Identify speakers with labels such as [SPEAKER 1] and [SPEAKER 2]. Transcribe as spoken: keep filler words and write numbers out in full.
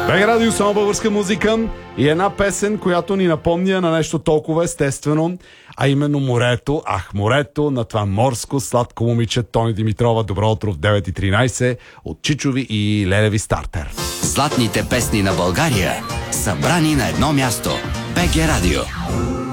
[SPEAKER 1] БГ Радио, само българска музика и една песен, която ни напомня на нещо толкова естествено, а именно морето. Ах, морето на това морско сладко момиче Тони Димитрова. Добро утро в девет и тринайсет от Чичови и Лелеви стартер.
[SPEAKER 2] Златните песни на България, събрани на едно място. БГ Радио.